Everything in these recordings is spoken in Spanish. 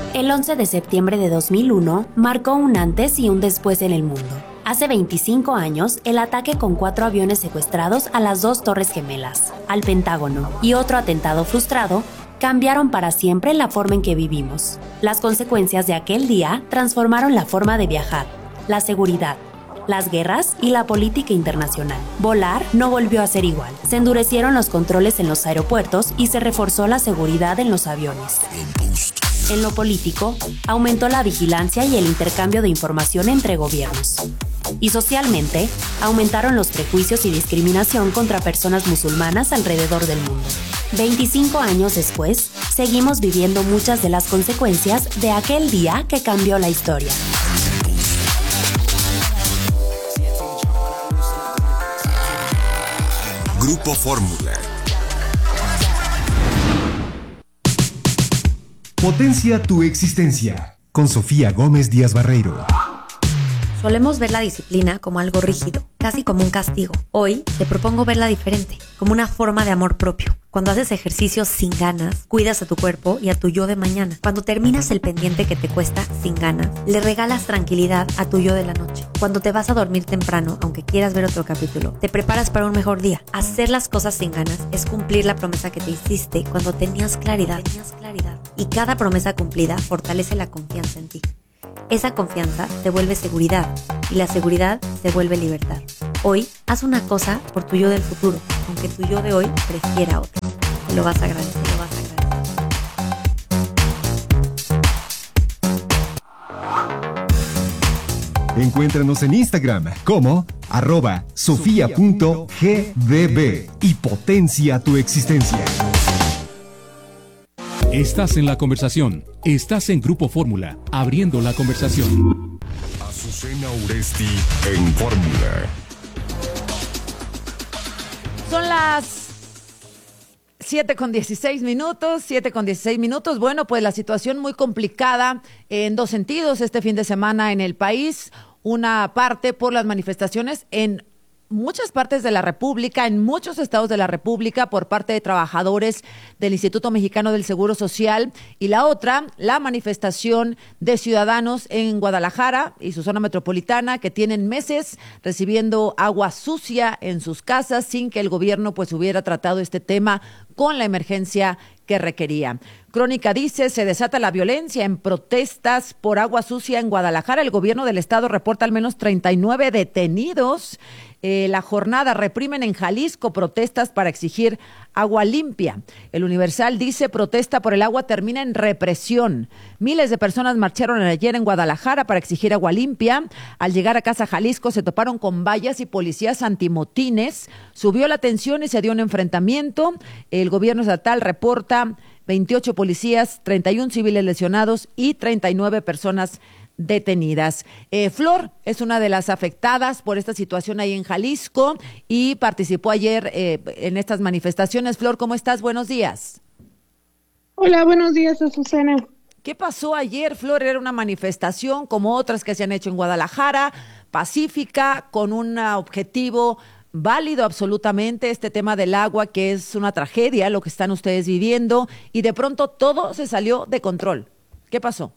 El 11 de septiembre de 2001 marcó un antes y un después en el mundo. Hace 25 años, el ataque con 4 aviones secuestrados a las 2 Torres Gemelas, al Pentágono y otro atentado frustrado cambiaron para siempre la forma en que vivimos. Las consecuencias de aquel día transformaron la forma de viajar, la seguridad, las guerras y la política internacional. Volar no volvió a ser igual. Se endurecieron los controles en los aeropuertos y se reforzó la seguridad en los aviones. En lo político, aumentó la vigilancia y el intercambio de información entre gobiernos. Y socialmente, aumentaron los prejuicios y discriminación contra personas musulmanas alrededor del mundo. 25 años después, seguimos viviendo muchas de las consecuencias de aquel día que cambió la historia. Grupo Fórmula. Potencia tu existencia, con Sofía Gómez Díaz Barreiro. Solemos ver la disciplina como algo rígido, casi como un castigo. Hoy te propongo verla diferente, como una forma de amor propio. Cuando haces ejercicio sin ganas, cuidas a tu cuerpo y a tu yo de mañana. Cuando terminas el pendiente que te cuesta sin ganas, le regalas tranquilidad a tu yo de la noche. Cuando te vas a dormir temprano, aunque quieras ver otro capítulo, te preparas para un mejor día. Hacer las cosas sin ganas es cumplir la promesa que te hiciste cuando tenías claridad. Y cada promesa cumplida fortalece la confianza en ti. Esa confianza te vuelve seguridad y la seguridad se vuelve libertad. Hoy, haz una cosa por tu yo del futuro, aunque tu yo de hoy prefiera otra. Te lo vas a agradecer, Encuéntranos en Instagram como @sofia.gdb y potencia tu existencia. Estás en la conversación. Estás en Grupo Fórmula, abriendo la conversación. Azucena Uresti en Fórmula. Son las 7:16 minutos. Bueno, pues la situación muy complicada en dos sentidos este fin de semana en el país. Una parte por las manifestaciones en muchas partes de la República, en muchos estados de la República, por parte de trabajadores del Instituto Mexicano del Seguro Social, y la otra, la manifestación de ciudadanos en Guadalajara y su zona metropolitana, que tienen meses recibiendo agua sucia en sus casas sin que el gobierno pues hubiera tratado este tema con la emergencia que requería. Crónica dice, se desata la violencia en protestas por agua sucia en Guadalajara. El gobierno del estado reporta al menos 39 detenidos. La jornada reprimen en Jalisco protestas para exigir agua limpia. El Universal dice, protesta por el agua termina en represión. Miles de personas marcharon ayer en Guadalajara para exigir agua limpia. Al llegar a Casa Jalisco se toparon con vallas y policías antimotines. Subió la tensión y se dio un enfrentamiento. El gobierno estatal reporta 28 policías, 31 civiles lesionados y 39 personas detenidas. Flor es una de las afectadas por esta situación ahí en Jalisco y participó ayer en estas manifestaciones. Flor, ¿cómo estás? Buenos días. Hola, buenos días, Azucena. ¿Qué pasó ayer, Flor? Era una manifestación como otras que se han hecho en Guadalajara, pacífica, con un objetivo válido absolutamente, este tema del agua, que es una tragedia lo que están ustedes viviendo, y de pronto todo se salió de control. ¿Qué pasó?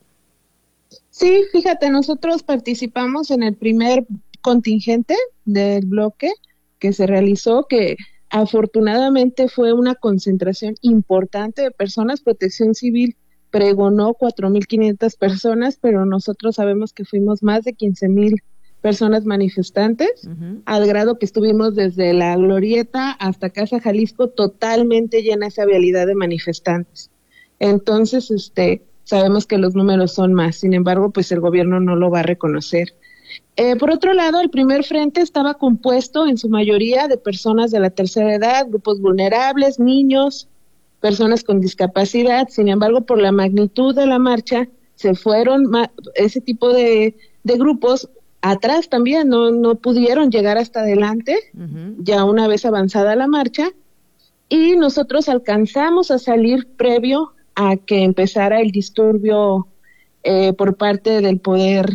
Sí, fíjate, nosotros participamos en el primer contingente del bloque que se realizó, que afortunadamente fue una concentración importante de personas. Protección Civil pregonó 4,500 personas, pero nosotros sabemos que fuimos más de 15,000 personas manifestantes, al grado que estuvimos desde la Glorieta hasta Casa Jalisco totalmente llena esa vialidad de manifestantes. Entonces, sabemos que los números son más, sin embargo, pues el gobierno no lo va a reconocer. Por otro lado, el primer frente estaba compuesto en su mayoría de personas de la tercera edad, grupos vulnerables, niños, personas con discapacidad. Sin embargo, por la magnitud de la marcha, se fueron ese tipo de grupos atrás también, no pudieron llegar hasta adelante, ya una vez avanzada la marcha, y nosotros alcanzamos a salir previo a que empezara el disturbio por parte del poder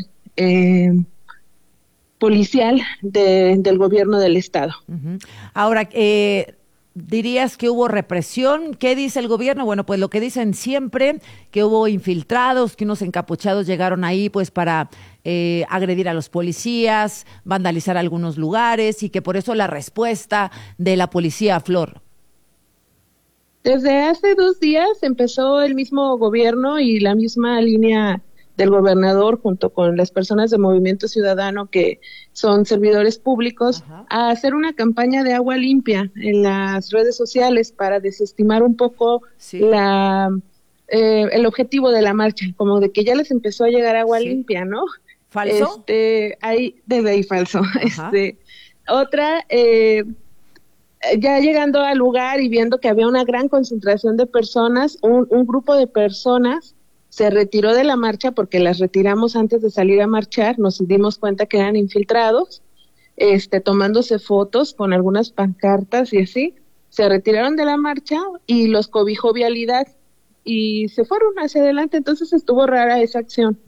policial del gobierno del estado. Ahora, ¿Dirías que hubo represión? ¿Qué dice el gobierno? Bueno, pues lo que dicen siempre, que hubo infiltrados, que unos encapuchados llegaron ahí pues para agredir a los policías, vandalizar algunos lugares y que por eso la respuesta de la policía, Flor. Desde hace 2 días empezó el mismo gobierno y la misma línea del gobernador junto con las personas de Movimiento Ciudadano que son servidores públicos a hacer una campaña de agua limpia en las redes sociales para desestimar un poco el objetivo de la marcha, como de que ya les empezó a llegar agua limpia, ¿no? ¿Falso? Desde ahí falso. Otra, ya llegando al lugar y viendo que había una gran concentración de personas, un grupo de personas se retiró de la marcha porque las retiramos antes de salir a marchar, nos dimos cuenta que eran infiltrados, tomándose fotos con algunas pancartas y así, se retiraron de la marcha y los cobijó Vialidad y se fueron hacia adelante, entonces estuvo rara esa acción.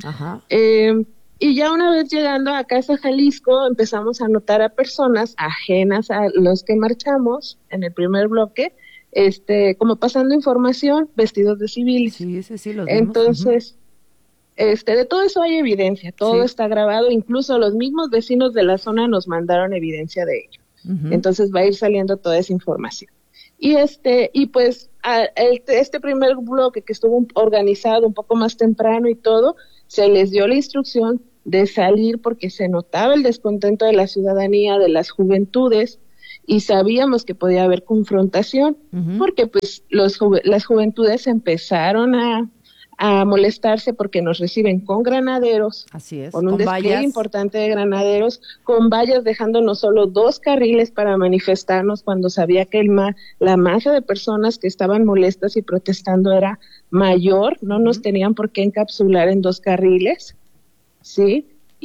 Y ya una vez llegando a Casa Jalisco empezamos a notar a personas ajenas a los que marchamos en el primer bloque, como pasando información, vestidos de civiles. Sí, los vimos. Entonces, de todo eso hay evidencia, todo está grabado, incluso los mismos vecinos de la zona nos mandaron evidencia de ello. Entonces va a ir saliendo toda esa información. Y pues este primer bloque que estuvo organizado un poco más temprano y todo, se les dio la instrucción de salir porque se notaba el descontento de la ciudadanía, de las juventudes, y sabíamos que podía haber confrontación, porque pues las juventudes empezaron a molestarse porque nos reciben con granaderos, así es, con un despliegue vallas importante de granaderos, con vallas dejándonos solo 2 carriles para manifestarnos cuando sabía que la masa de personas que estaban molestas y protestando era mayor, no nos tenían por qué encapsular en 2 carriles, ¿sí?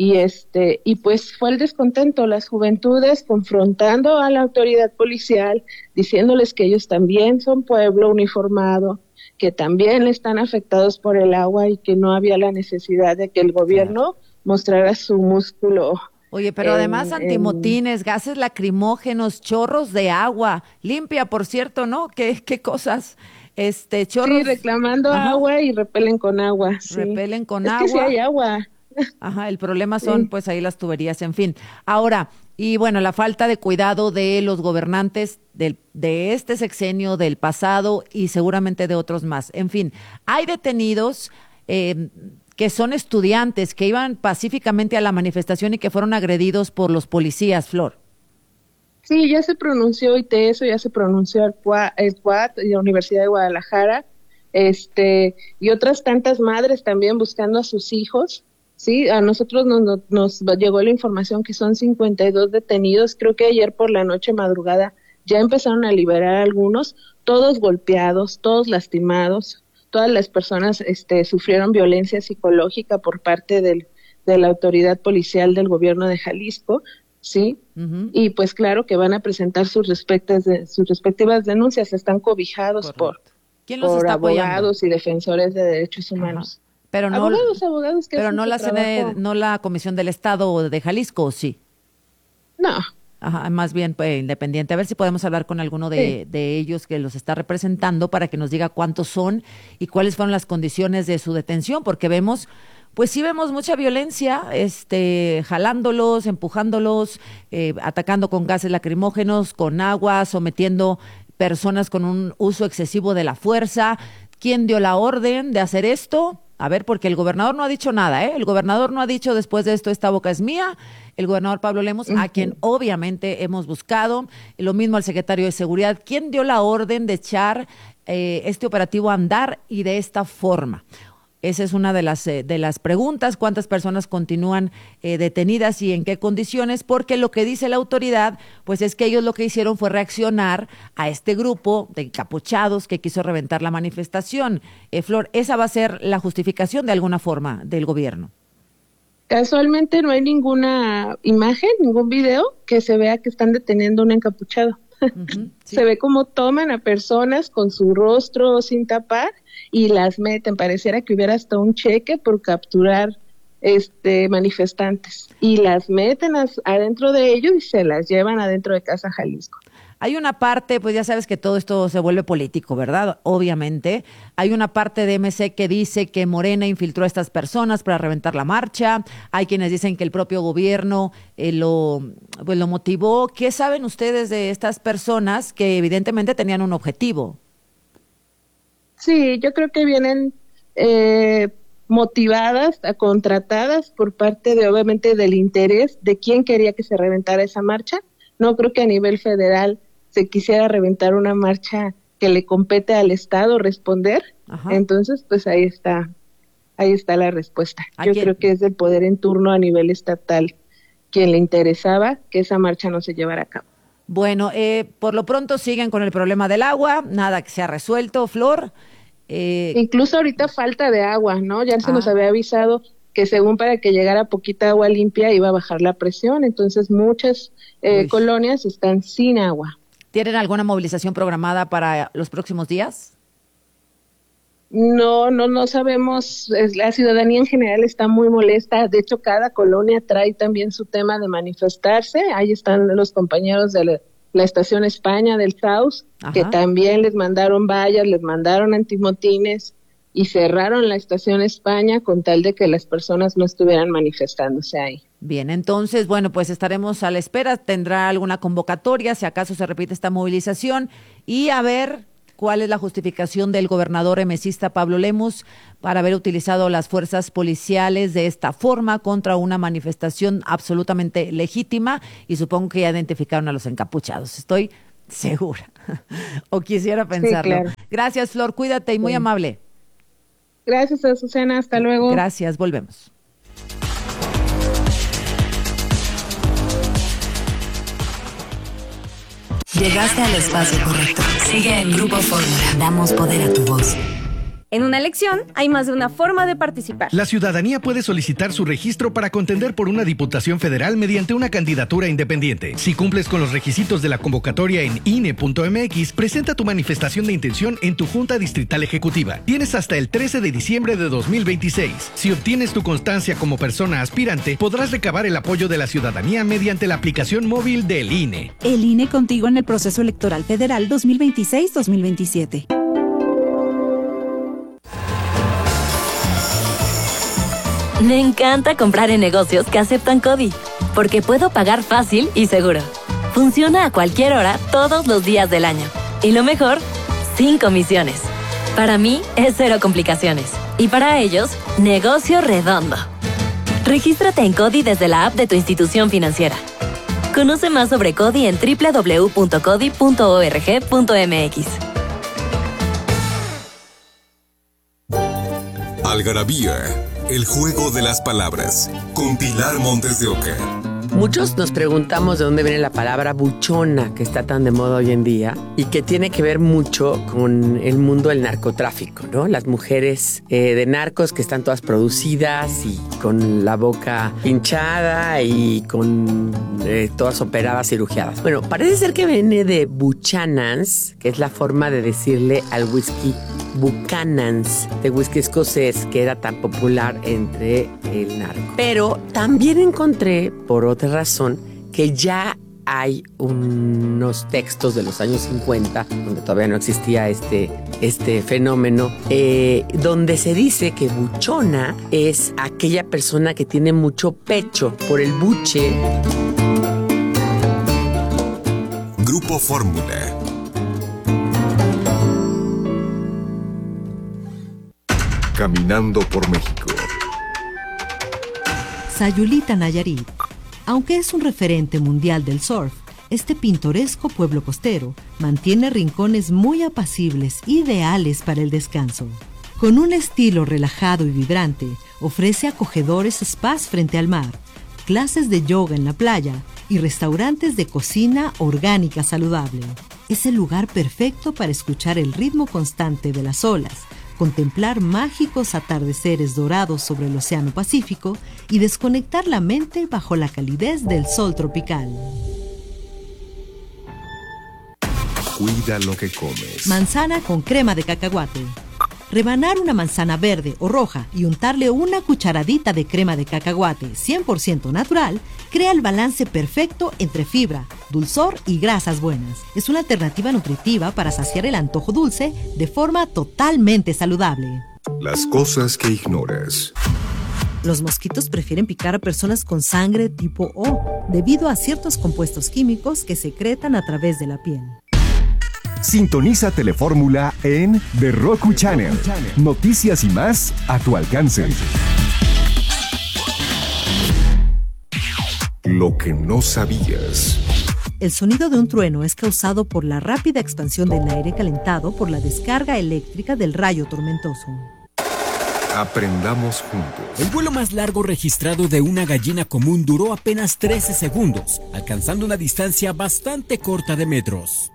Y pues fue el descontento, las juventudes confrontando a la autoridad policial, diciéndoles que ellos también son pueblo uniformado, que también están afectados por el agua y que no había la necesidad de que el gobierno mostrara su músculo. Oye, pero además antimotines, gases lacrimógenos, chorros de agua, limpia, por cierto, ¿no? ¿Qué cosas? Chorros. Sí, reclamando agua y repelen con agua. Sí. Repelen con agua. Es que sí hay agua. El problema son pues ahí las tuberías, en fin. Ahora, y bueno, la falta de cuidado de los gobernantes de este sexenio, del pasado y seguramente de otros más. En fin, hay detenidos que son estudiantes que iban pacíficamente a la manifestación y que fueron agredidos por los policías, Flor. Sí, ya se pronunció ITESO, ya se pronunció el CUAT y la Universidad de Guadalajara, y otras tantas madres también buscando a sus hijos. Sí, a nosotros nos llegó la información que son 52 detenidos, creo que ayer por la noche madrugada ya empezaron a liberar algunos, todos golpeados, todos lastimados, todas las personas sufrieron violencia psicológica por parte de la autoridad policial del gobierno de Jalisco, ¿sí? Y pues claro que van a presentar sus respectivas denuncias, están cobijados por abogados y defensores de derechos humanos. Pero no, abogados que pero no la no la Comisión del Estado de Jalisco, ¿sí? No. Más bien pues, independiente. A ver si podemos hablar con alguno de ellos que los está representando para que nos diga cuántos son y cuáles fueron las condiciones de su detención, porque vemos mucha violencia, jalándolos, empujándolos, atacando con gases lacrimógenos, con agua, sometiendo personas con un uso excesivo de la fuerza. ¿Quién dio la orden de hacer esto? A ver, porque el gobernador no ha dicho nada, ¿eh? El gobernador no ha dicho después de esto, esta boca es mía. El gobernador Pablo Lemos, a quien obviamente hemos buscado, lo mismo al secretario de Seguridad. ¿Quién dio la orden de echar este operativo a andar y de esta forma? Esa es una de las preguntas, cuántas personas continúan detenidas y en qué condiciones, porque lo que dice la autoridad, pues es que ellos lo que hicieron fue reaccionar a este grupo de encapuchados que quiso reventar la manifestación. Flor, esa va a ser la justificación de alguna forma del gobierno. Casualmente no hay ninguna imagen, ningún video que se vea que están deteniendo a un encapuchado. Sí. Se ve como toman a personas con su rostro sin tapar y las meten, pareciera que hubiera hasta un cheque por capturar manifestantes y las meten adentro de ellos y se las llevan adentro de Casa Jalisco. Hay una parte, pues ya sabes que todo esto se vuelve político, ¿verdad? Obviamente. Hay una parte de MC que dice que Morena infiltró a estas personas para reventar la marcha. Hay quienes dicen que el propio gobierno lo motivó. ¿Qué saben ustedes de estas personas que evidentemente tenían un objetivo? Sí, yo creo que vienen motivadas, contratadas por parte de, obviamente, del interés de quién quería que se reventara esa marcha. No creo que a nivel federal se quisiera reventar una marcha que le compete al Estado responder. Ajá. Entonces, pues ahí está la respuesta. Yo creo que es del poder en turno a nivel estatal quien le interesaba que esa marcha no se llevara a cabo. Bueno, por lo pronto siguen con el problema del agua, nada que se ha resuelto, Flor. Incluso ahorita falta de agua, ¿no? Ya se nos había avisado que según para que llegara poquita agua limpia iba a bajar la presión, entonces muchas colonias están sin agua. ¿Tienen alguna movilización programada para los próximos días? No sabemos. La ciudadanía en general está muy molesta. De hecho, cada colonia trae también su tema de manifestarse. Ahí están los compañeros de la Estación España del Saus, que también les mandaron vallas, les mandaron antimotines y cerraron la Estación España con tal de que las personas no estuvieran manifestándose ahí. Bien, entonces, bueno, pues estaremos a la espera. ¿Tendrá alguna convocatoria, si acaso se repite esta movilización? Y a ver cuál es la justificación del gobernador emesista Pablo Lemus para haber utilizado las fuerzas policiales de esta forma contra una manifestación absolutamente legítima, y supongo que ya identificaron a los encapuchados, estoy segura, o quisiera pensarlo. Sí, claro. Gracias, Flor, cuídate y muy amable. Gracias, Azucena, hasta luego. Gracias, volvemos. Llegaste al espacio correcto. Sigue en Grupo Fórmula. Damos poder a tu voz. En una elección hay más de una forma de participar. La ciudadanía puede solicitar su registro para contender por una diputación federal mediante una candidatura independiente. Si cumples con los requisitos de la convocatoria en INE.mx, presenta tu manifestación de intención en tu Junta Distrital Ejecutiva. Tienes hasta el 13 de diciembre de 2026. Si obtienes tu constancia como persona aspirante, podrás recabar el apoyo de la ciudadanía mediante la aplicación móvil del INE. El INE contigo en el proceso electoral federal 2026-2027. Me encanta comprar en negocios que aceptan CODI, porque puedo pagar fácil y seguro. Funciona a cualquier hora, todos los días del año. Y lo mejor, sin comisiones. Para mí, es cero complicaciones. Y para ellos, negocio redondo. Regístrate en CODI desde la app de tu institución financiera. Conoce más sobre CODI en www.codi.org.mx. Algarabía, el juego de las palabras, con Pilar Montes de Oca. Muchos nos preguntamos de dónde viene la palabra buchona, que está tan de moda hoy en día y que tiene que ver mucho con el mundo del narcotráfico, ¿no? Las mujeres de narcos que están todas producidas y con la boca hinchada y con todas operadas, cirugiadas. Bueno, parece ser que viene de Buchanans, que es la forma de decirle al whisky Buchanan's, de whisky escocés, que era tan popular entre el narco. Pero también encontré, por otra razón, que ya hay unos textos de los años 50, donde todavía no existía este fenómeno, donde se dice que buchona es aquella persona que tiene mucho pecho por el buche. Grupo Fórmula. Caminando por México. Sayulita, Nayarit. Aunque es un referente mundial del surf, este pintoresco pueblo costero mantiene rincones muy apacibles, ideales para el descanso. Con un estilo relajado y vibrante, ofrece acogedores spas frente al mar, clases de yoga en la playa y restaurantes de cocina orgánica saludable. Es el lugar perfecto para escuchar el ritmo constante de las olas, contemplar mágicos atardeceres dorados sobre el Océano Pacífico y desconectar la mente bajo la calidez del sol tropical. Cuida lo que comes. Manzana con crema de cacahuate. Rebanar una manzana verde o roja y untarle una cucharadita de crema de cacahuate 100% natural crea el balance perfecto entre fibra, dulzor y grasas buenas. Es una alternativa nutritiva para saciar el antojo dulce de forma totalmente saludable. Las cosas que ignoras. Los mosquitos prefieren picar a personas con sangre tipo O debido a ciertos compuestos químicos que secretan a través de la piel. Sintoniza Telefórmula en The Roku Channel. Noticias y más a tu alcance. Lo que no sabías. El sonido de un trueno es causado por la rápida expansión del aire calentado por la descarga eléctrica del rayo tormentoso. Aprendamos juntos. El vuelo más largo registrado de una gallina común duró apenas 13 segundos, alcanzando una distancia bastante corta de metros.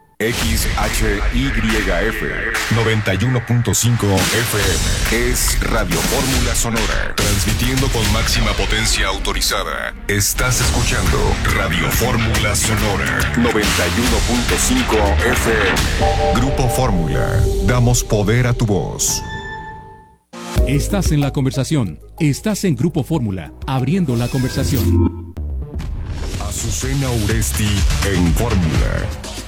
XHYF 91.5 FM es Radio Fórmula Sonora, transmitiendo con máxima potencia autorizada. Estás escuchando Radio Fórmula Sonora 91.5 FM. Grupo Fórmula, damos poder a tu voz. Estás en la conversación. Estás en Grupo Fórmula, abriendo la conversación. Azucena Uresti en Fórmula.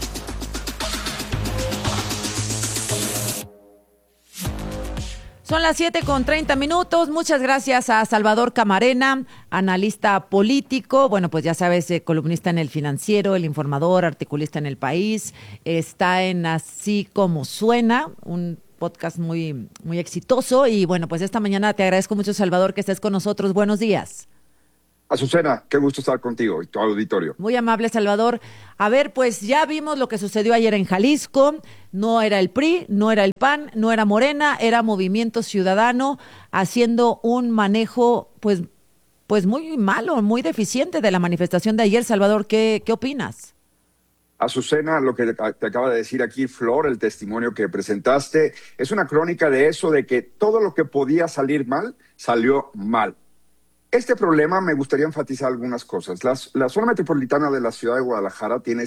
Son las 7:30. Muchas gracias a Salvador Camarena, analista político. Bueno, pues ya sabes, columnista en El Financiero, El Informador, articulista en El País. Está en Así Como Suena, un podcast muy, muy exitoso. Y bueno, pues esta mañana te agradezco mucho, Salvador, que estés con nosotros. Buenos días. Azucena, qué gusto estar contigo y tu auditorio. Muy amable, Salvador. A ver, pues ya vimos lo que sucedió ayer en Jalisco. No era el PRI, no era el PAN, no era Morena, era Movimiento Ciudadano haciendo un manejo, pues muy malo, muy deficiente de la manifestación de ayer. Salvador, ¿qué opinas? Azucena, lo que te acaba de decir aquí Flor, el testimonio que presentaste, es una crónica de eso, de que todo lo que podía salir mal, salió mal. Este problema me gustaría enfatizar algunas cosas. La zona metropolitana de la ciudad de Guadalajara tiene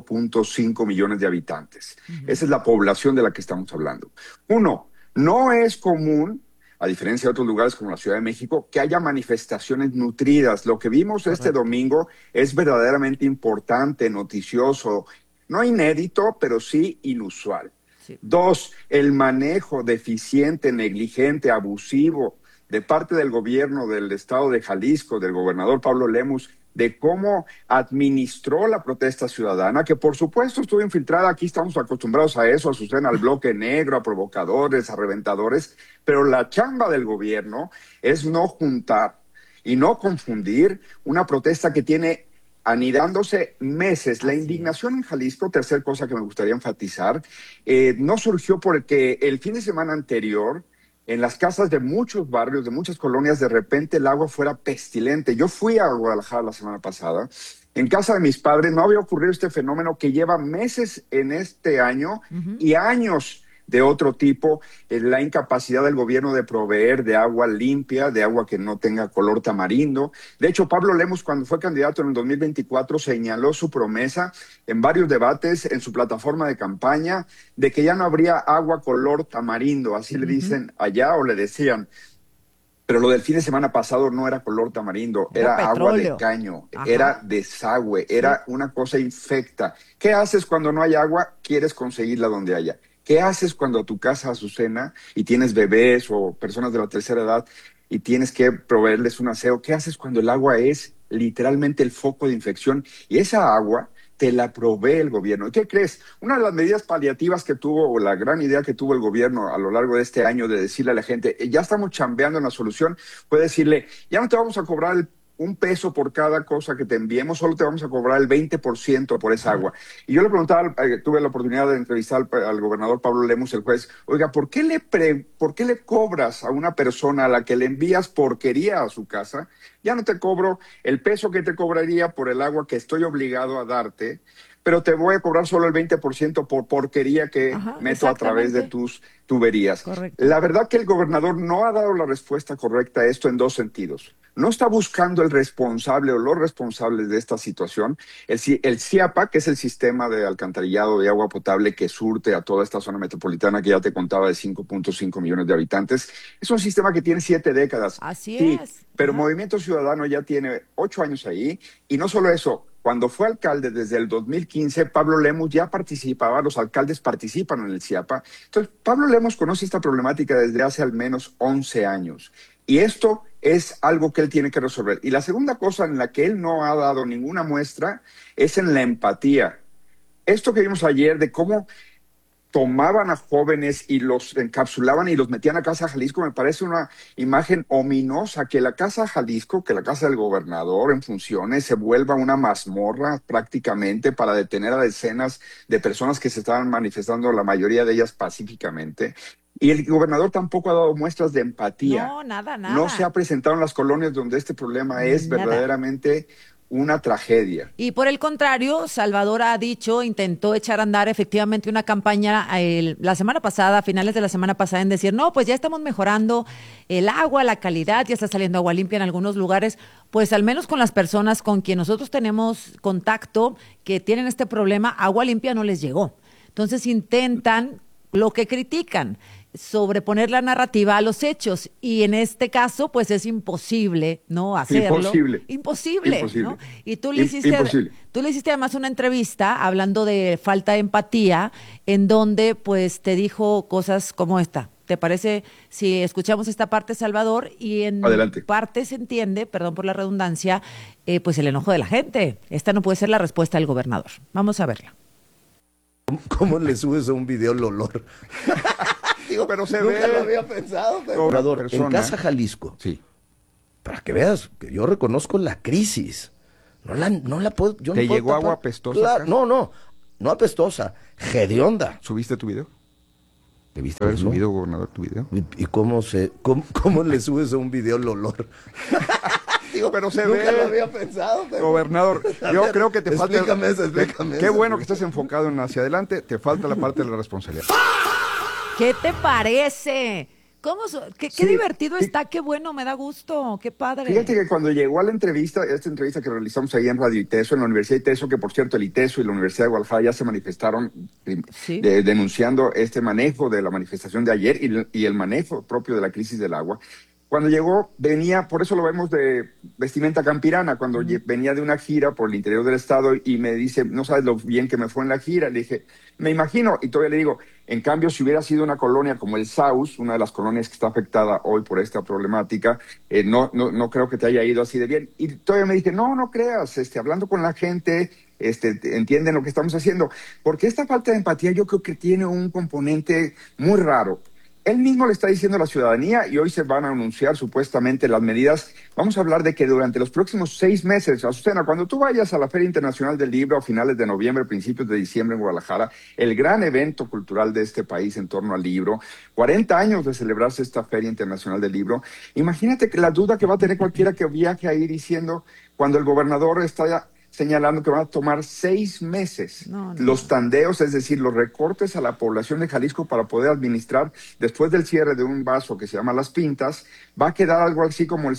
5.5 millones de habitantes. Esa es la población de la que estamos hablando. Uno, no es común, a diferencia de otros lugares como la Ciudad de México, que haya manifestaciones nutridas. Lo que vimos este domingo es verdaderamente importante, noticioso, no inédito, pero sí inusual. Sí. Dos, el manejo deficiente, negligente, abusivo de parte del gobierno del estado de Jalisco, del gobernador Pablo Lemus, de cómo administró la protesta ciudadana, que por supuesto estuvo infiltrada, aquí estamos acostumbrados a eso, Azucena, al bloque negro, a provocadores, a reventadores, pero la chamba del gobierno es no juntar y no confundir una protesta que tiene anidándose meses. La indignación en Jalisco, tercer cosa que me gustaría enfatizar, no surgió porque el fin de semana anterior, en las casas de muchos barrios, de muchas colonias, de repente el agua fuera pestilente. Yo fui a Guadalajara la semana pasada. En casa de mis padres no había ocurrido este fenómeno que lleva meses en este año y años de otro tipo, la incapacidad del gobierno de proveer de agua limpia, de agua que no tenga color tamarindo. De hecho, Pablo Lemus, cuando fue candidato en el 2024, señaló su promesa en varios debates en su plataforma de campaña de que ya no habría agua color tamarindo, así le dicen allá o le decían. Pero lo del fin de semana pasado no era color tamarindo, era agua de caño, era desagüe, era una cosa infecta. ¿Qué haces cuando no hay agua? Quieres conseguirla donde haya. ¿Qué haces cuando a tu casa, Azucena, y tienes bebés o personas de la tercera edad y tienes que proveerles un aseo? ¿Qué haces cuando el agua es literalmente el foco de infección? Y esa agua te la provee el gobierno. ¿Y qué crees? Una de las medidas paliativas que tuvo, o la gran idea que tuvo el gobierno a lo largo de este año de decirle a la gente, ya estamos chambeando en la solución, fue decirle, ya no te vamos a cobrar un peso por cada cosa que te enviemos, solo te vamos a cobrar el 20% por esa agua. Y yo le preguntaba, tuve la oportunidad de entrevistar al gobernador Pablo Lemus, el juez, oiga, ¿por qué le cobras a una persona a la que le envías porquería a su casa? Ya no te cobro el peso que te cobraría por el agua que estoy obligado a darte, pero te voy a cobrar solo el 20% por porquería que meto a través de tus tuberías. Correcto. La verdad que el gobernador no ha dado la respuesta correcta a esto en dos sentidos. no está buscando el responsable o los responsables de esta situación. El CIAPA, que es el sistema de alcantarillado de agua potable que surte a toda esta zona metropolitana que ya te contaba de 5.5 millones de habitantes, es un sistema que tiene 7 décadas. Así sí, es. Pero Movimiento Ciudadano ya tiene 8 años ahí, y no solo eso. Cuando fue alcalde desde el 2015, Pablo Lemus ya participaba, los alcaldes participan en el CIAPA. Entonces, Pablo Lemus conoce esta problemática desde hace al menos 11 años. Y esto es algo que él tiene que resolver. Y la segunda cosa en la que él no ha dado ninguna muestra es en la empatía. Esto que vimos ayer de cómo tomaban a jóvenes y los encapsulaban y los metían a Casa Jalisco, me parece una imagen ominosa, que la Casa Jalisco, que la casa del gobernador en funciones, se vuelva una mazmorra prácticamente para detener a decenas de personas que se estaban manifestando, la mayoría de ellas pacíficamente. Y el gobernador tampoco ha dado muestras de empatía. No, nada. No se ha presentado en las colonias donde este problema es verdaderamente una tragedia. Y por el contrario, Salvador ha dicho, intentó echar a andar efectivamente una campaña la semana pasada, a finales de la semana pasada, en decir, no, pues ya estamos mejorando el agua, la calidad, ya está saliendo agua limpia en algunos lugares, pues al menos con las personas con quien nosotros tenemos contacto que tienen este problema, agua limpia no les llegó. Entonces intentan lo que critican, sobreponer la narrativa a los hechos, y en este caso pues es imposible no hacerlo. Imposible. ¿No? Y tú le hiciste además una entrevista hablando de falta de empatía, en donde pues te dijo cosas como esta. ¿Te parece si escuchamos esta parte, Salvador? Y en parte se entiende, perdón por la redundancia, pues el enojo de la gente. Esta no puede ser la respuesta del gobernador. Vamos a verla. ¿Cómo le subes a un video el olor? Digo, pero se Nunca ve. lo había pensado. Gobernador, en Casa Jalisco, sí, para que veas que yo reconozco la crisis. No la puedo. Yo ¿Te no puedo llegó tapar. agua apestosa? Claro, no apestosa, hedionda. ¿Subiste tu video? ¿Debiste haber subido, gobernador, tu video? ¿Y cómo le subes a un video el olor? Digo, pero se Nunca ve. lo había pensado. Gobernador, yo creo que te falta. Explícame Qué eso. bueno que estés enfocado en hacia adelante, te falta la parte de la responsabilidad. ¿Qué te parece? Qué divertido está, qué bueno, me da gusto, qué padre. Fíjate que cuando llegó a la entrevista, esta entrevista que realizamos ahí en Radio ITESO, en la Universidad ITESO, que por cierto el ITESO y la Universidad de Guadalajara ya se manifestaron denunciando este manejo de la manifestación de ayer y el manejo propio de la crisis del agua. Cuando llegó, venía, por eso lo vemos de vestimenta campirana, cuando venía de una gira por el interior del estado y me dice, no sabes lo bien que me fue en la gira. Le dije, me imagino, y todavía le digo, en cambio, si hubiera sido una colonia como el Saus, una de las colonias que está afectada hoy por esta problemática, no creo que te haya ido así de bien. Y todavía me dije, no creas, hablando con la gente, entienden lo que estamos haciendo. Porque esta falta de empatía yo creo que tiene un componente muy raro. Él mismo le está diciendo a la ciudadanía, y hoy se van a anunciar supuestamente las medidas. Vamos a hablar de que durante los próximos 6 meses, Azucena, cuando tú vayas a la Feria Internacional del Libro a finales de noviembre, principios de diciembre en Guadalajara, el gran evento cultural de este país en torno al libro, 40 años de celebrarse esta Feria Internacional del Libro, imagínate que la duda que va a tener cualquiera que viaje ahí diciendo, cuando el gobernador está señalando que van a tomar 6 meses los tandeos, es decir, los recortes a la población de Jalisco para poder administrar, después del cierre de un vaso que se llama Las Pintas, va a quedar algo así como el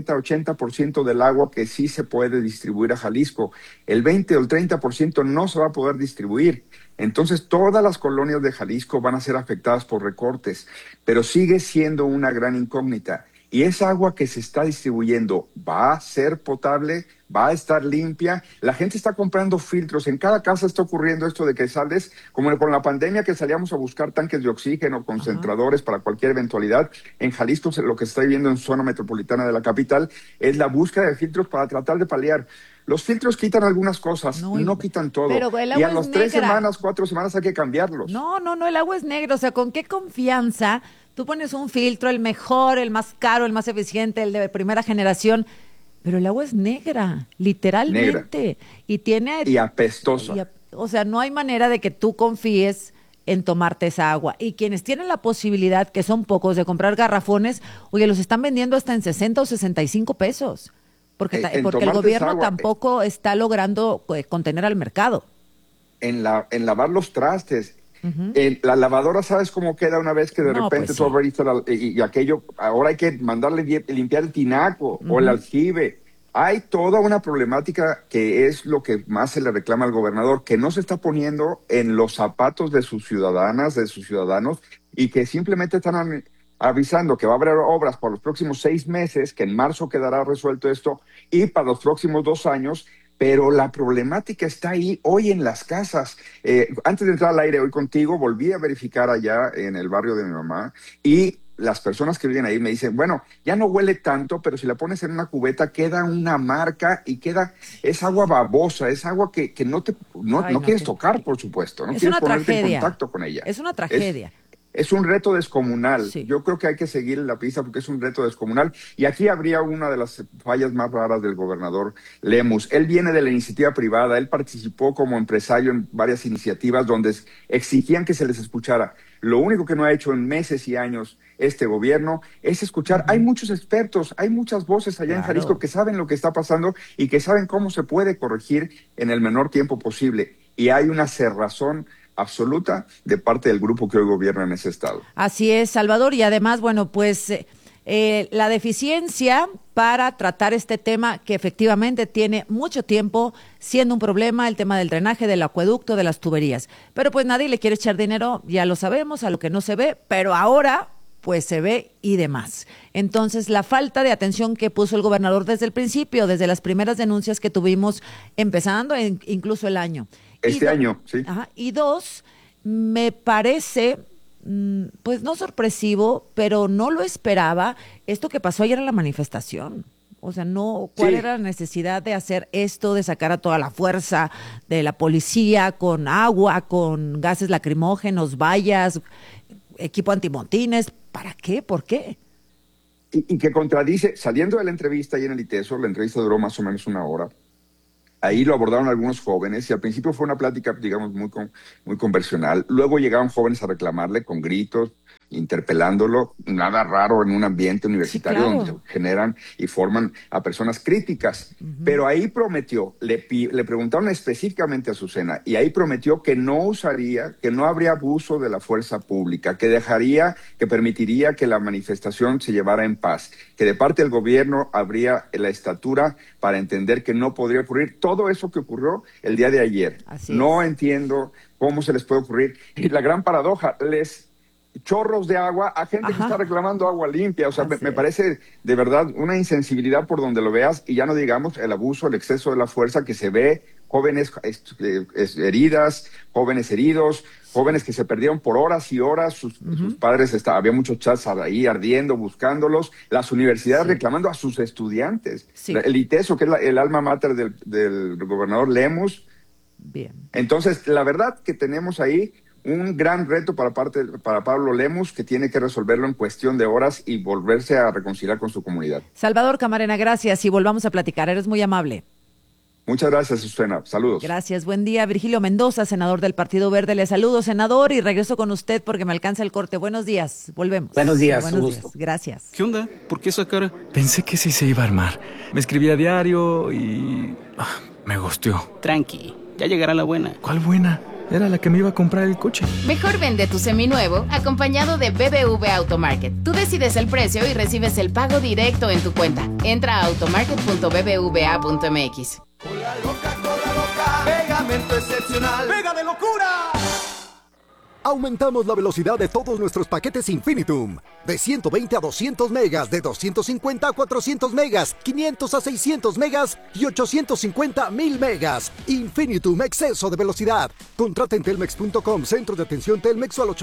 70-80% del agua que sí se puede distribuir a Jalisco. El 20 o el 30% no se va a poder distribuir. Entonces, todas las colonias de Jalisco van a ser afectadas por recortes, pero sigue siendo una gran incógnita. Y esa agua que se está distribuyendo, ¿va a ser potable? ¿Va a estar limpia? La gente está comprando filtros. En cada casa está ocurriendo esto de que sales, como con la pandemia que salíamos a buscar tanques de oxígeno, concentradores para cualquier eventualidad. En Jalisco lo que se está viviendo en zona metropolitana de la capital es la búsqueda de filtros para tratar de paliar. Los filtros quitan algunas cosas, no quitan todo. Pero el agua y a las 3 negra. semanas, 4 semanas hay que cambiarlos. No, el agua es negra. O sea, ¿con qué confianza tú pones un filtro, el mejor, el más caro, el más eficiente, el de primera generación? Pero el agua es negra, literalmente. Negra. Y apestosa. O sea, no hay manera de que tú confíes en tomarte esa agua. Y quienes tienen la posibilidad, que son pocos, de comprar garrafones, oye, los están vendiendo hasta en 60 o 65 pesos. Porque el gobierno tampoco está logrando contener al mercado. En lavar los trastes. La lavadora, ¿sabes cómo queda una vez que de repente tú abriste y aquello? Ahora hay que mandarle limpiar el tinaco o el aljibe. Hay toda una problemática que es lo que más se le reclama al gobernador, que no se está poniendo en los zapatos de sus ciudadanas, de sus ciudadanos, y que simplemente están avisando que va a haber obras para los próximos 6 meses, que en marzo quedará resuelto esto, y para los próximos 2 años, pero la problemática está ahí hoy en las casas. Antes de entrar al aire hoy contigo, volví a verificar allá en el barrio de mi mamá, y las personas que viven ahí me dicen, bueno, ya no huele tanto, pero si la pones en una cubeta queda una marca y es agua babosa, es agua que no quieres tocar, por supuesto, no quieres ponerte en contacto con ella. Es una tragedia. Es un reto descomunal. Sí. Yo creo que hay que seguir la pista porque es un reto descomunal. Y aquí habría una de las fallas más raras del gobernador Lemus. Él viene de la iniciativa privada, él participó como empresario en varias iniciativas donde exigían que se les escuchara. Lo único que no ha hecho en meses y años este gobierno es escuchar. Hay muchos expertos, hay muchas voces allá en Jalisco que saben lo que está pasando y que saben cómo se puede corregir en el menor tiempo posible. Y hay una cerrazón absoluta de parte del grupo que hoy gobierna en ese estado. Así es, Salvador, y además, bueno, pues la deficiencia para tratar este tema que efectivamente tiene mucho tiempo siendo un problema, el tema del drenaje, del acueducto, de las tuberías. Pero pues nadie le quiere echar dinero, ya lo sabemos, a lo que no se ve, pero ahora pues se ve y demás. Entonces, la falta de atención que puso el gobernador desde el principio, desde las primeras denuncias que tuvimos empezando incluso el año. Este año, sí. Ajá, y 2, me parece, pues no sorpresivo, pero no lo esperaba, esto que pasó ayer en la manifestación. O sea, ¿cuál era la necesidad de hacer esto, de sacar a toda la fuerza de la policía con agua, con gases lacrimógenos, vallas, equipo antimotines? ¿Para qué? ¿Por qué? Y que contradice, saliendo de la entrevista ahí en el ITESO, la entrevista duró más o menos 1 hora. Ahí lo abordaron algunos jóvenes y al principio fue una plática, digamos, muy conversional. Luego llegaron jóvenes a reclamarle con gritos, interpelándolo. Nada raro en un ambiente universitario donde generan y forman a personas críticas. Pero ahí prometió, le preguntaron específicamente a Azucena, y ahí prometió que no usaría, que no habría abuso de la fuerza pública, que permitiría que la manifestación se llevara en paz, que de parte del gobierno habría la estatura para entender que no podría ocurrir todo eso que ocurrió el día de ayer. No entiendo cómo se les puede ocurrir. Y la gran paradoja, chorros de agua a gente que está reclamando agua limpia. O sea, me parece de verdad una insensibilidad por donde lo veas, y ya no digamos el abuso, el exceso de la fuerza que se ve, jóvenes heridas, jóvenes heridos, jóvenes que se perdieron por horas y horas, sus padres, había muchos chats ahí ardiendo, buscándolos, las universidades reclamando a sus estudiantes. El ITESO, que es el alma mater del gobernador Lemus. Bien. Entonces, la verdad que tenemos ahí un gran reto para Pablo Lemus, que tiene que resolverlo en cuestión de horas y volverse a reconciliar con su comunidad. Salvador Camarena, gracias y volvamos a platicar. Eres muy amable. Muchas gracias, Susana. Saludos. Gracias. Buen día. Virgilio Mendoza, senador del Partido Verde. Le saludo, senador, y regreso con usted porque me alcanza el corte. Buenos días. Volvemos. Buenos días. Buenos días. Gracias. ¿Qué onda? ¿Por qué esa cara? Pensé que sí se iba a armar. Me escribía a diario y... me gusteó. Tranqui. Ya llegará la buena. ¿Cuál buena? Era la que me iba a comprar el coche. Mejor vende tu seminuevo acompañado de BBVA Automarket. Tú decides el precio y recibes el pago directo en tu cuenta. Entra a automarket.bbva.mx. Cola loca, pegamento excepcional, pega de locura. Aumentamos la velocidad de todos nuestros paquetes Infinitum. De 120 a 200 megas, de 250 a 400 megas, 500 a 600 megas y 850 a 1000 megas. Infinitum, exceso de velocidad. Contrata en telmex.com, centro de atención Telmex, o al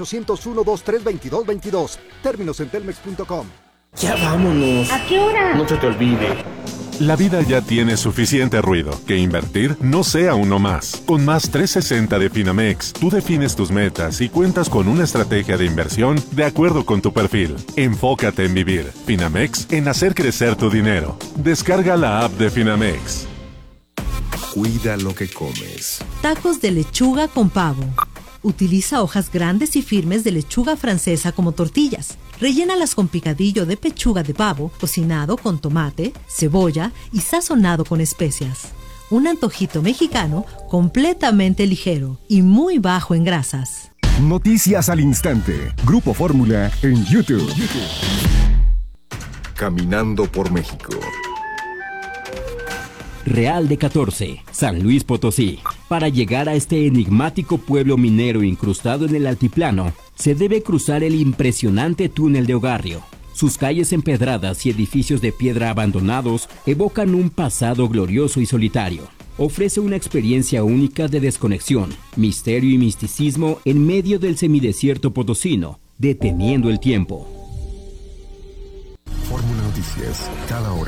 801-2322-22. Términos en telmex.com. Ya vámonos. ¿A qué hora? No se te olvide. La vida ya tiene suficiente ruido, que invertir no sea uno más. Con Más 360 de Finamex, tú defines tus metas y cuentas con una estrategia de inversión de acuerdo con tu perfil. Enfócate en vivir. Finamex, en hacer crecer tu dinero. Descarga la app de Finamex. Cuida lo que comes. Tacos de lechuga con pavo. Utiliza hojas grandes y firmes de lechuga francesa como tortillas. Rellénalas con picadillo de pechuga de pavo, cocinado con tomate, cebolla y sazonado con especias. Un antojito mexicano completamente ligero y muy bajo en grasas. Noticias al instante. Grupo Fórmula en YouTube. Caminando por México. Real de 14, San Luis Potosí. Para llegar a este enigmático pueblo minero incrustado en el altiplano, se debe cruzar el impresionante túnel de Ogarrio. Sus calles empedradas y edificios de piedra abandonados evocan un pasado glorioso y solitario. Ofrece una experiencia única de desconexión, misterio y misticismo en medio del semidesierto potosino, deteniendo el tiempo. Fórmula Noticias, cada hora.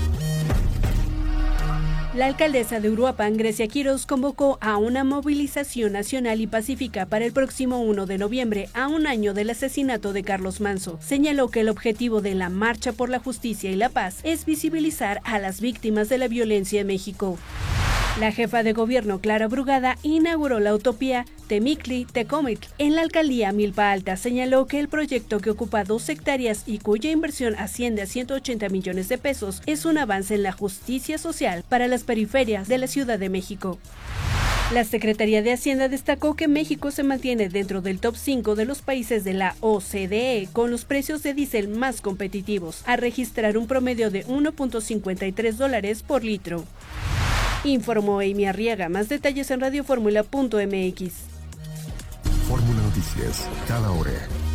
La alcaldesa de Uruapan, Grecia Quiroz, convocó a una movilización nacional y pacífica para el próximo 1 de noviembre, a un año del asesinato de Carlos Manzo. Señaló que el objetivo de la Marcha por la Justicia y la Paz es visibilizar a las víctimas de la violencia en México. La jefa de gobierno, Clara Brugada, inauguró la utopía Temictli-Tecomitl en la alcaldía Milpa Alta. Señaló que el proyecto, que ocupa 2 hectáreas y cuya inversión asciende a 180 millones de pesos, es un avance en la justicia social para las periferias de la Ciudad de México. La Secretaría de Hacienda destacó que México se mantiene dentro del top 5 de los países de la OCDE con los precios de diésel más competitivos, a registrar un promedio de $1.53 por litro. Informó Amy Arriaga. Más detalles en radioformula.mx. Fórmula Noticias, cada hora.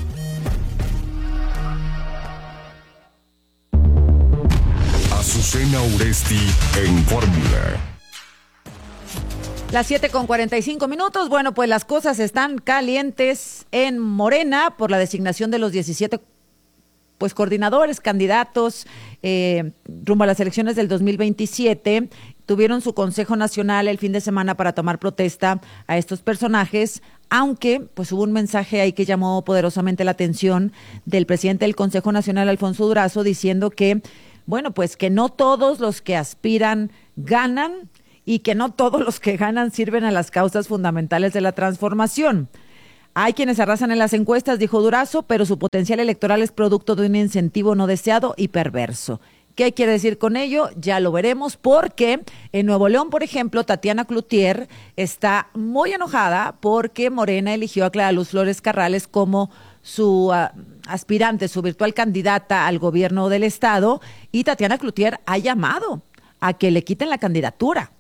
Azucena Uresti en Fórmula. Las 7:45. Bueno, pues las cosas están calientes en Morena por la designación de los 17 coordinadores, candidatos rumbo a las elecciones del 2027. Tuvieron su Consejo Nacional el fin de semana para tomar protesta a estos personajes, aunque pues hubo un mensaje ahí que llamó poderosamente la atención del presidente del Consejo Nacional, Alfonso Durazo, diciendo que, bueno, pues que no todos los que aspiran ganan y que no todos los que ganan sirven a las causas fundamentales de la transformación. Hay quienes arrasan en las encuestas, dijo Durazo, pero su potencial electoral es producto de un incentivo no deseado y perverso. ¿Qué quiere decir con ello? Ya lo veremos, porque en Nuevo León, por ejemplo, Tatiana Cloutier está muy enojada porque Morena eligió a Clara Luz Flores Carrales como su aspirante, su virtual candidata al gobierno del estado, y Tatiana Cloutier ha llamado a que le quiten la candidatura.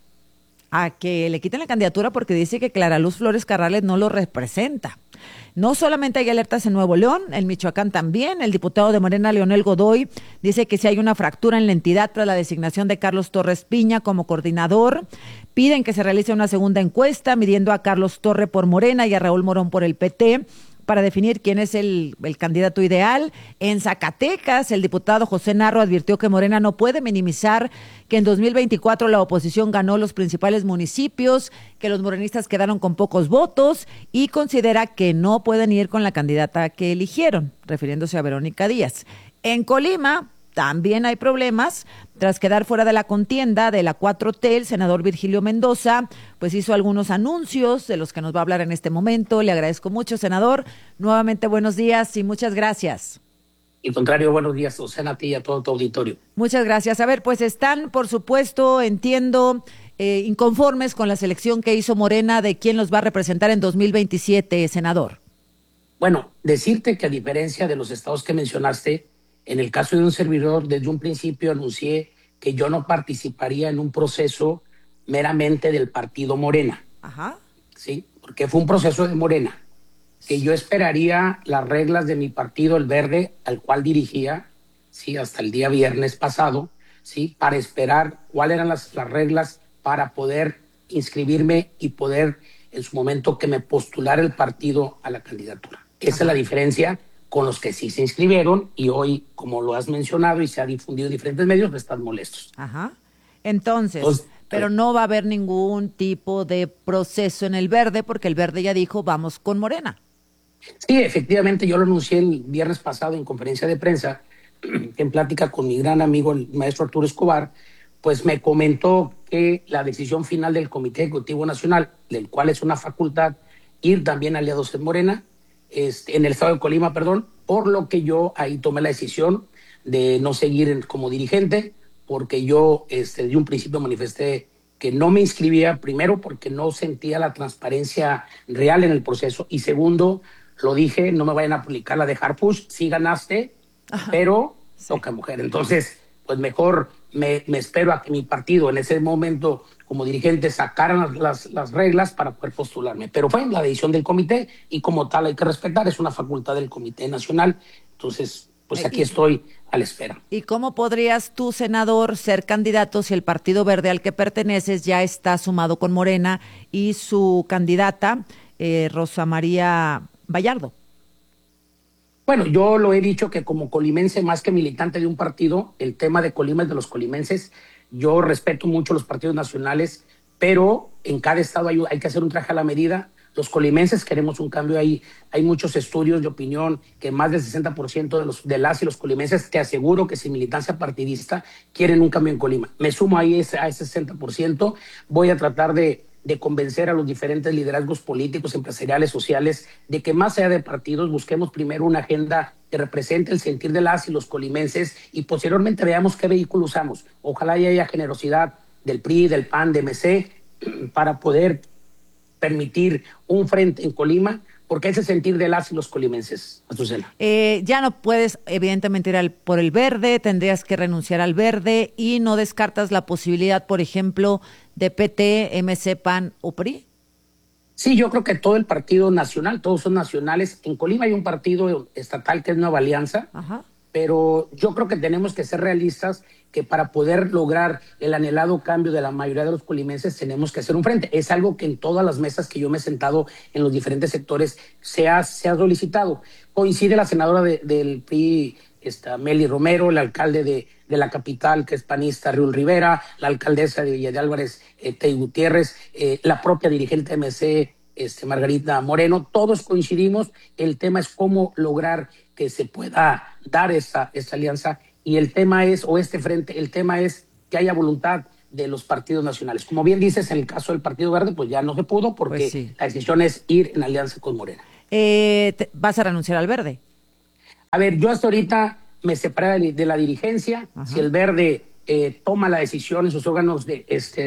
Porque dice que Clara Luz Flores Carrales no lo representa. No solamente hay alertas en Nuevo León, en Michoacán también. El diputado de Morena, Leonel Godoy, dice que si hay una fractura en la entidad tras la designación de Carlos Torres Piña como coordinador. Piden que se realice una segunda encuesta midiendo a Carlos Torre por Morena y a Raúl Morón por el PT, para definir quién es el candidato ideal. En Zacatecas, el diputado José Narro advirtió que Morena no puede minimizar que en 2024 la oposición ganó los principales municipios, que los morenistas quedaron con pocos votos, y considera que no pueden ir con la candidata que eligieron, refiriéndose a Verónica Díaz. En Colima también hay problemas. Tras quedar fuera de la contienda de la 4T, el senador Virgilio Mendoza pues hizo algunos anuncios de los que nos va a hablar en este momento. Le agradezco mucho, senador. Nuevamente buenos días y muchas gracias. Al contrario, buenos días, Susana, a ti y a todo tu auditorio. Muchas gracias. A ver, pues están, por supuesto, entiendo, inconformes con la selección que hizo Morena de quién los va a representar en 2027, senador. Bueno, decirte que a diferencia de los estados que mencionaste, en el caso de un servidor, desde un principio anuncié que yo no participaría en un proceso meramente del partido Morena. Ajá. Sí, porque fue un proceso de Morena, que yo esperaría las reglas de mi partido, el Verde, al cual dirigía, sí, hasta el día viernes pasado, sí, para esperar cuáles eran las reglas para poder inscribirme y poder, en su momento, que me postulara el partido a la candidatura. Esa es la diferencia con los que sí se inscribieron, y hoy, como lo has mencionado y se ha difundido en diferentes medios, están molestos. Ajá. Entonces, pero no va a haber ningún tipo de proceso en el Verde, porque el Verde ya dijo, vamos con Morena. Sí, efectivamente, yo lo anuncié el viernes pasado en conferencia de prensa, en plática con mi gran amigo, el maestro Arturo Escobar, pues me comentó que la decisión final del Comité Ejecutivo Nacional, del cual es una facultad ir también aliados en Morena, en el estado de Colima, por lo que yo ahí tomé la decisión de no seguir como dirigente, porque yo desde un principio manifesté que no me inscribía, primero porque no sentía la transparencia real en el proceso, y segundo, lo dije, no me vayan a aplicar la de Harfuch, sí ganaste, pero toca mujer. Entonces, pues mejor me espero a que mi partido en ese momento como dirigente sacaran las reglas para poder postularme. Pero fue la decisión del comité y como tal hay que respetar, es una facultad del Comité Nacional. Entonces, pues aquí estoy a la espera. ¿Y cómo podrías tú, senador, ser candidato si el Partido Verde al que perteneces ya está sumado con Morena y su candidata, Rosa María Vallardo? Bueno, yo lo he dicho que como colimense, más que militante de un partido, el tema de Colima es de los colimenses. Yo respeto mucho los partidos nacionales, pero en cada estado hay que hacer un traje a la medida. Los colimenses queremos un cambio ahí. Hay muchos estudios de opinión que más del 60% de las y los colimenses, te aseguro que sin militancia partidista, quieren un cambio en Colima. Me sumo ahí a ese 60%. Voy a tratar de convencer a los diferentes liderazgos políticos, empresariales, sociales, de que más allá de partidos busquemos primero una agenda que represente el sentir de las y los colimenses y posteriormente veamos qué vehículo usamos. Ojalá haya generosidad del PRI, del PAN, de MC, para poder permitir un frente en Colima, porque ese sentir de las y los colimenses, Azucena. Ya no puedes, evidentemente, ir por el verde, tendrías que renunciar al verde y no descartas la posibilidad, por ejemplo, de PT, MC, PAN o PRI. Sí, yo creo que todo el partido nacional, todos son nacionales. En Colima hay un partido estatal que es Nueva Alianza, pero yo creo que tenemos que ser realistas, que para poder lograr el anhelado cambio de la mayoría de los colimenses tenemos que hacer un frente. Es algo que en todas las mesas que yo me he sentado en los diferentes sectores se ha solicitado. Coincide la senadora del PRI, Meli Romero, el alcalde de la capital, que es panista, Riul Rivera, la alcaldesa de Villa de Álvarez, Tey Gutiérrez, la propia dirigente MC, Margarita Moreno. Todos coincidimos. El tema es cómo lograr que se pueda dar esta alianza. Y el tema es, o este frente, el tema es que haya voluntad de los partidos nacionales. Como bien dices, en el caso del Partido Verde, pues ya no se pudo porque pues sí, la decisión es ir en alianza con Morena. ¿Vas a renunciar al Verde? A ver, yo hasta ahorita me separé de la dirigencia. Si el Verde toma la decisión en sus órganos de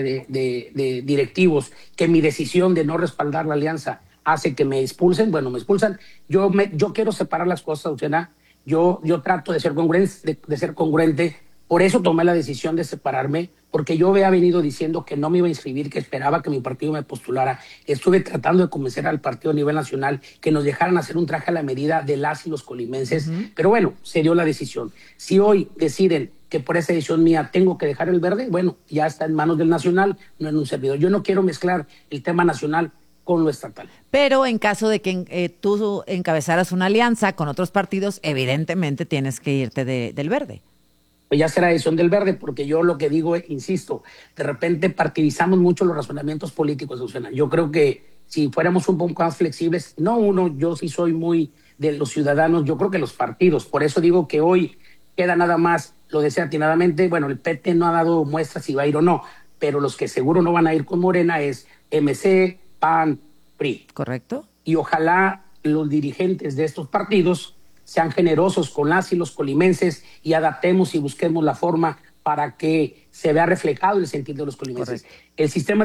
directivos que mi decisión de no respaldar la alianza hace que me expulsen, bueno, me expulsan. Yo quiero separar las cosas, Luciana. Yo trato de ser congruente, por eso tomé la decisión de separarme, porque yo había venido diciendo que no me iba a inscribir, que esperaba que mi partido me postulara. Estuve tratando de convencer al partido a nivel nacional que nos dejaran hacer un traje a la medida de las y los colimenses, pero bueno, se dio la decisión. Si hoy deciden que por esa decisión mía tengo que dejar el verde, bueno, ya está en manos del nacional, no en un servidor. Yo no quiero mezclar el tema nacional con lo estatal. Pero en caso de que tú encabezaras una alianza con otros partidos, evidentemente tienes que irte del Verde. Pues ya será decisión del Verde, porque yo lo que digo, insisto, de repente partidizamos mucho los razonamientos políticos, Susana. Yo creo que si fuéramos un poco más flexibles, yo sí soy muy de los ciudadanos, yo creo que los partidos, por eso digo que hoy queda nada más, lo decía atinadamente, bueno, el PT no ha dado muestras si va a ir o no, pero los que seguro no van a ir con Morena es MC, PAN, PRI. Correcto. Y ojalá los dirigentes de estos partidos sean generosos con las y los colimenses y adaptemos y busquemos la forma para que se vea reflejado el sentir de los colimenses. Correcto. El sistema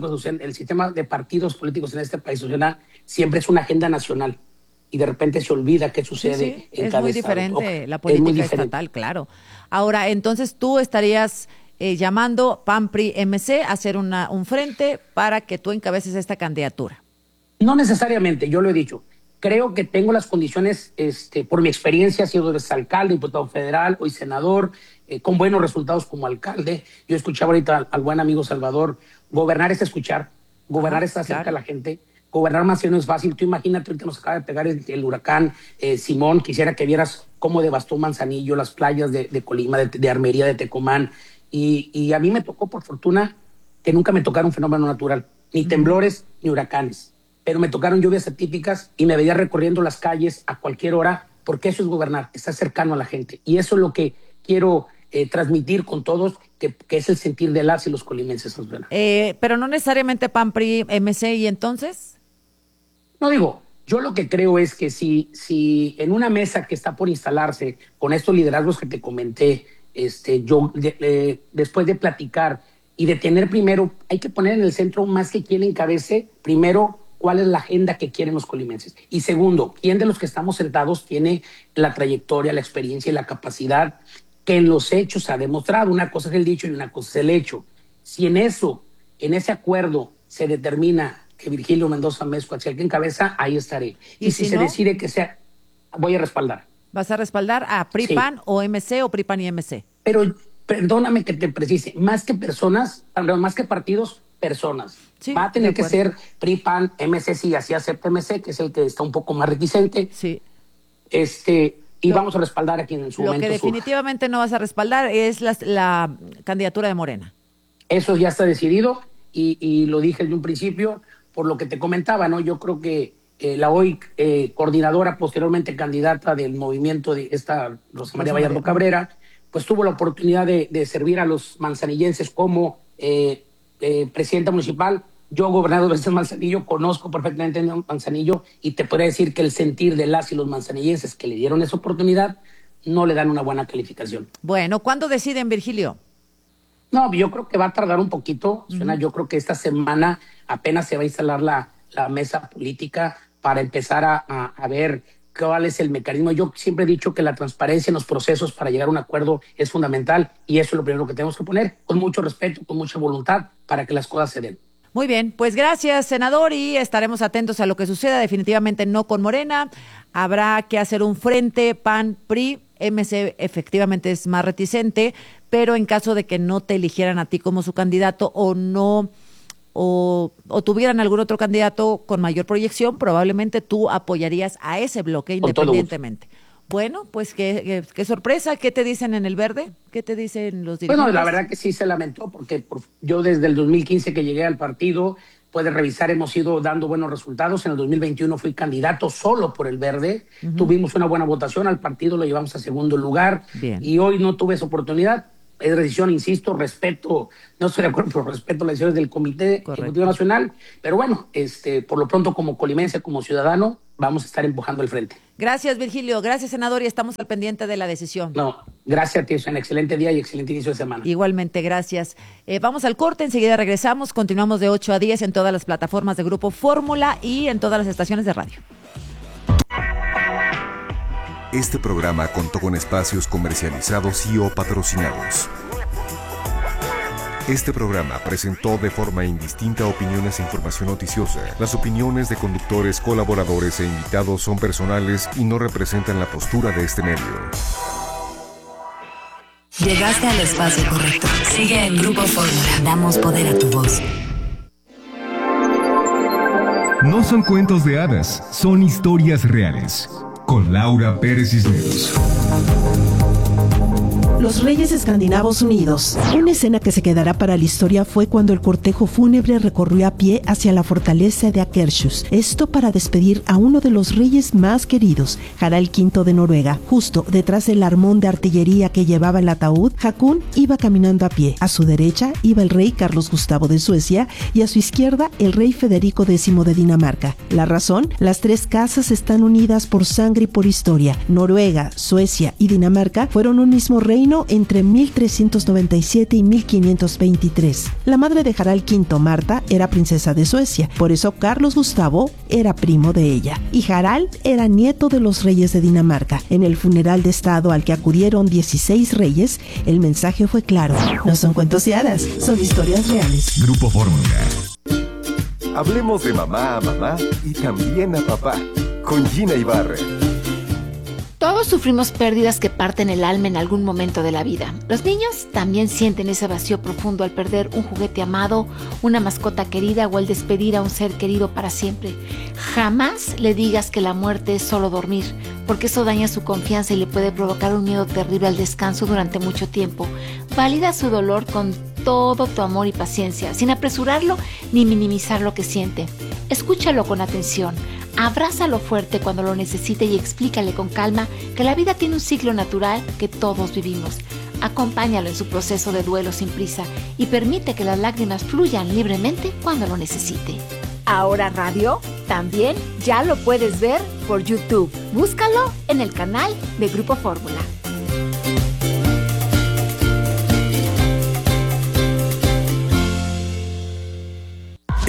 de partidos políticos en este país, siempre es una agenda nacional y de repente se olvida qué sucede en cada estado. Es muy diferente la política estatal, claro. Ahora, entonces tú estarías llamando PAN, PRI, MC a hacer un frente para que tú encabeces esta candidatura. No necesariamente, yo lo he dicho. Creo que tengo las condiciones, por mi experiencia, he sido alcalde, diputado federal, hoy senador, con buenos resultados como alcalde. Yo escuchaba ahorita al buen amigo Salvador, gobernar es escuchar, gobernar es estar cerca de la gente, gobernar más no es fácil. Tú imagínate, ahorita nos acaba de pegar el huracán Simón, quisiera que vieras cómo devastó Manzanillo, las playas de Colima, de Armería, de Tecomán. Y a mí me tocó, por fortuna, que nunca me tocaron un fenómeno natural, ni temblores, ni huracanes. Pero me tocaron lluvias atípicas y me veía recorriendo las calles a cualquier hora, porque eso es gobernar, estar cercano a la gente. Y eso es lo que quiero transmitir con todos, que es el sentir de las y los colimenses. Pero no necesariamente PAN, PRI, MC, ¿y entonces? No digo, yo lo que creo es que si en una mesa que está por instalarse, con estos liderazgos que te comenté, yo después de platicar y de tener primero, hay que poner en el centro más que quien encabece, primero, cuál es la agenda que quieren los colimenses. Y segundo, quién de los que estamos sentados tiene la trayectoria, la experiencia y la capacidad que en los hechos se ha demostrado. Una cosa es el dicho y una cosa es el hecho. Si en ese acuerdo se determina que Virgilio Mendoza Amezcua sea el que encabeza, ahí estaré. Y si se decide que sea, voy a respaldar. ¿Vas a respaldar a PRI-PAN o MC o PRI-PAN y MC? Pero perdóname que te precise, más que personas, más que partidos, personas. Sí, va a tener que ser PRI-PAN, MC, sí, así acepta MC, que es el que está un poco más reticente. Sí. Y vamos a respaldar a quien en su momento. Lo que definitivamente no vas a respaldar es la candidatura de Morena. Eso ya está decidido y lo dije desde un principio, por lo que te comentaba, ¿no? Yo creo que la hoy coordinadora, posteriormente candidata del movimiento de esta Rosa María Vallardo Cabrera, pues tuvo la oportunidad de servir a los manzanillenses como presidenta municipal. Yo, gobernador de Manzanillo, conozco perfectamente Manzanillo y te podría decir que el sentir de las y los manzanillenses que le dieron esa oportunidad no le dan una buena calificación. Bueno, ¿cuándo deciden, Virgilio? No, yo creo que va a tardar un poquito. Yo creo que esta semana apenas se va a instalar la mesa política para empezar a ver cuál es el mecanismo. Yo siempre he dicho que la transparencia en los procesos para llegar a un acuerdo es fundamental y eso es lo primero que tenemos que poner, con mucho respeto, con mucha voluntad, para que las cosas se den. Muy bien, pues gracias, senador, y estaremos atentos a lo que suceda. Definitivamente no con Morena. Habrá que hacer un frente PAN-PRI. MC efectivamente es más reticente, pero en caso de que no te eligieran a ti como su candidato o tuvieran algún otro candidato con mayor proyección, probablemente tú apoyarías a ese bloque independientemente. Bueno, pues qué sorpresa. ¿Qué te dicen en el Verde? ¿Qué te dicen los dirigentes? Bueno, la verdad que sí se lamentó porque yo desde el 2015 que llegué al partido, puedes revisar, hemos ido dando buenos resultados. En el 2021 fui candidato solo por el Verde. Tuvimos una buena votación, al partido lo llevamos a segundo lugar. Bien. Y hoy no tuve esa oportunidad. Es decisión, insisto, respeto, no estoy de acuerdo, pero respeto las decisiones del Comité Ejecutivo Nacional. Pero bueno, por lo pronto como colimense, como ciudadano, vamos a estar empujando el frente. Gracias, Virgilio. Gracias, senador, y estamos al pendiente de la decisión. No, gracias a ti. Es un excelente día y excelente inicio de semana. Igualmente, gracias. Vamos al corte, enseguida regresamos. Continuamos de 8 a 10 en todas las plataformas de Grupo Fórmula y en todas las estaciones de radio. Este programa contó con espacios comercializados y o patrocinados. Este programa presentó de forma indistinta opiniones e información noticiosa. Las opiniones de conductores, colaboradores e invitados son personales y no representan la postura de este medio. Llegaste al espacio correcto. Sigue en Grupo Fórmula. Damos poder a tu voz. No son cuentos de hadas, son historias reales. Con Laura Pérez Cisneros. Los Reyes Escandinavos Unidos. Una escena que se quedará para la historia fue cuando el cortejo fúnebre recorrió a pie hacia la fortaleza de Akershus. Esto para despedir a uno de los reyes más queridos, Harald V de Noruega. Justo detrás del armón de artillería que llevaba el ataúd, Hakon iba caminando a pie. A su derecha iba el rey Carlos Gustavo de Suecia y a su izquierda el rey Federico X de Dinamarca. La razón, las tres casas están unidas por sangre y por historia. Noruega, Suecia y Dinamarca fueron un mismo reino entre 1397 y 1523. La madre de Harald V, Marta, era princesa de Suecia, por eso Carlos Gustavo era primo de ella, y Harald era nieto de los reyes de Dinamarca. En el funeral de estado al que acudieron 16 reyes, el mensaje fue claro: no son cuentos de hadas, son historias reales. Grupo Fórmula. Hablemos de mamá a mamá y también a papá, con Gina Ibarra. Todos sufrimos pérdidas que parten el alma en algún momento de la vida. Los niños también sienten ese vacío profundo al perder un juguete amado, una mascota querida o al despedir a un ser querido para siempre. Jamás le digas que la muerte es solo dormir, porque eso daña su confianza y le puede provocar un miedo terrible al descanso durante mucho tiempo. Valida su dolor con todo tu amor y paciencia, sin apresurarlo ni minimizar lo que siente. Escúchalo con atención. Abrázalo fuerte cuando lo necesite y explícale con calma que la vida tiene un ciclo natural que todos vivimos. Acompáñalo en su proceso de duelo sin prisa y permite que las lágrimas fluyan libremente cuando lo necesite. Ahora Radio también ya lo puedes ver por YouTube. Búscalo en el canal de Grupo Fórmula.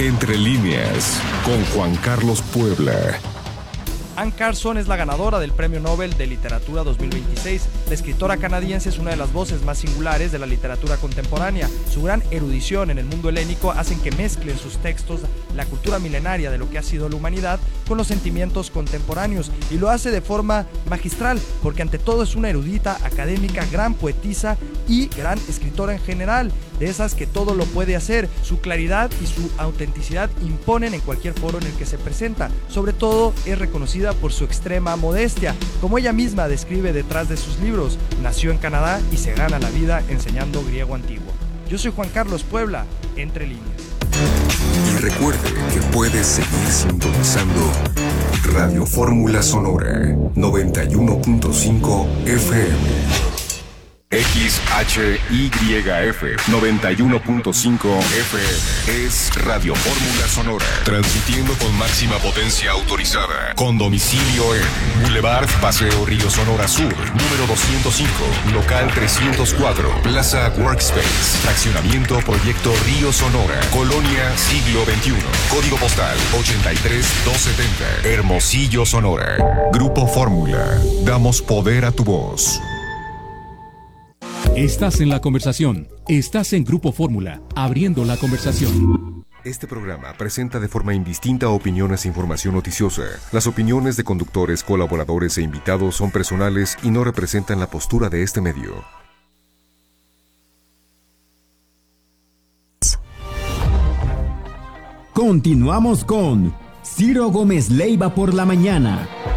Entre líneas, con Juan Carlos Puebla. Anne Carson es la ganadora del Premio Nobel de Literatura 2026. La escritora canadiense es una de las voces más singulares de la literatura contemporánea. Su gran erudición en el mundo helénico hacen que mezclen sus textos la cultura milenaria de lo que ha sido la humanidad con los sentimientos contemporáneos, y lo hace de forma magistral, porque ante todo es una erudita, académica, gran poetisa y gran escritora en general, de esas que todo lo puede hacer. Su claridad y su autenticidad imponen en cualquier foro en el que se presenta. Sobre todo es reconocida por su extrema modestia, como ella misma describe detrás de sus libros. Nació en Canadá y se gana la vida enseñando griego antiguo. Yo soy Juan Carlos Puebla, Entre Líneas. Y recuerde que puedes seguir sintonizando Radio Fórmula Sonora 91.5 FM. XHYF 91.5 FM es Radio Fórmula Sonora, transmitiendo con máxima potencia autorizada, con domicilio en Boulevard Paseo Río Sonora Sur, número 205, local 304, Plaza Workspace, fraccionamiento Proyecto Río Sonora, Colonia Siglo XXI, código postal 83270, Hermosillo, Sonora. Grupo Fórmula, damos poder a tu voz. Estás en la conversación. Estás en Grupo Fórmula, abriendo la conversación. Este programa presenta de forma indistinta opiniones e información noticiosa. Las opiniones de conductores, colaboradores e invitados son personales y no representan la postura de este medio. Continuamos con Ciro Gómez Leiva por la mañana.